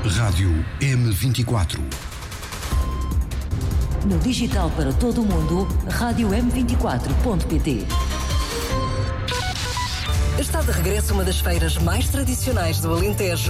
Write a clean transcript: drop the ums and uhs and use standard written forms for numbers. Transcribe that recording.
Rádio M24. No digital para todo o mundo, Rádio M24.pt. Está de regresso uma das feiras mais tradicionais do Alentejo.